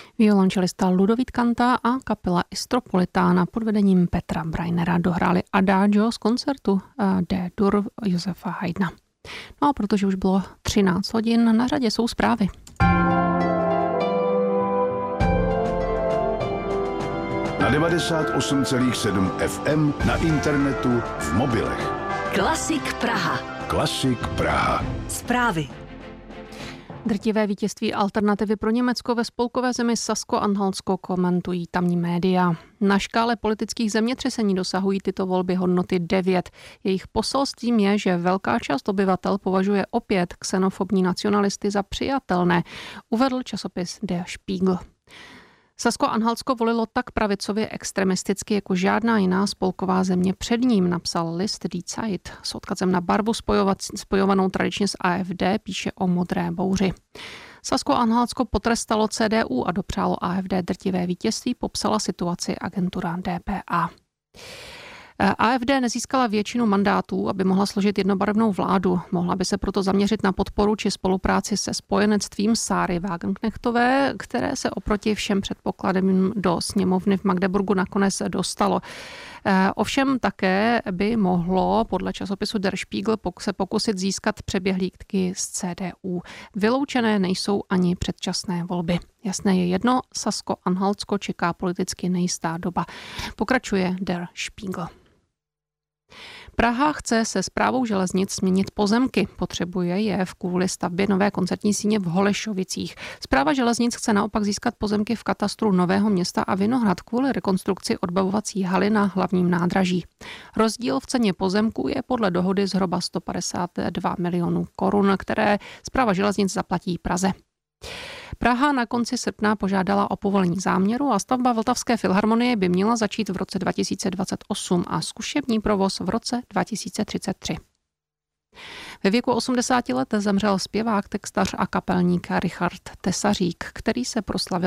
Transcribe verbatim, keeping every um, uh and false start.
Violončelista Ludovít Kanta a kapela Istropolitána pod vedením Petra Breinera dohráli Adagio z koncertu D-dur Josefa Haydna. No a protože už bylo třináct hodin, na řadě jsou zprávy. Na devadesát osm celá sedm F M, na internetu, v mobilech. Klasik Praha. Klasik Praha. Zprávy. Drtivé vítězství alternativy pro Německo ve spolkové zemi Sasko-Anhaltsko komentují tamní média. Na škále politických zemětřesení dosahují tyto volby hodnoty devět. Jejich poselstvím je, že velká část obyvatel považuje opět xenofobní nacionalisty za přijatelné, uvedl časopis Der Spiegel. Sasko-Anhaltsko volilo tak pravicově extremisticky jako žádná jiná spolková země před ním, napsal list Die Zeit. S odkazem na barvu spojovat, spojovanou tradičně s A F D píše o modré bouři. Sasko-Anhaltsko potrestalo C D U a dopřálo A F D drtivé vítězství, popsala situaci agentura D P A. A F D nezískala většinu mandátů, aby mohla složit jednobarevnou vládu. Mohla by se proto zaměřit na podporu či spolupráci se spojenectvím Sáry Wagenknechtové, které se oproti všem předpokladům do sněmovny v Magdeburgu nakonec dostalo. Ovšem také by mohlo podle časopisu Der Spiegel se pokusit získat přeběhlíky z C D U. Vyloučené nejsou ani předčasné volby. Jasné je jedno, Sasko-Anhaltsko čeká politicky nejistá doba. Pokračuje Der Spiegel. Praha chce se správou železnic změnit pozemky. Potřebuje je v kvůli stavbě nové koncertní síně v Holešovicích. Správa železnic chce naopak získat pozemky v katastru Nového Města a Vinohrad kvůli rekonstrukci odbavovací haly na hlavním nádraží. Rozdíl v ceně pozemků je podle dohody zhruba sto padesát dva milionů korun, které správa železnic zaplatí Praze. Praha na konci srpna požádala o povolení záměru a stavba Vltavské filharmonie by měla začít v roce dva tisíce dvacet osm a zkušební provoz v roce dva tisíce třicet tři. Ve věku osmdesáti let zemřel zpěvák, textař a kapelník Richard Tesařík, který se proslavil